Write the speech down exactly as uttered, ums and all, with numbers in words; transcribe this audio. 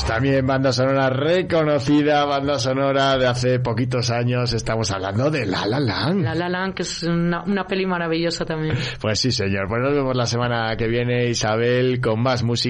También banda sonora reconocida, banda sonora de hace poquitos años. Estamos hablando de La La Land. La La Land, que es una, una peli maravillosa también. Pues sí, señor. Pues nos vemos la semana que viene, Isabel, con más música.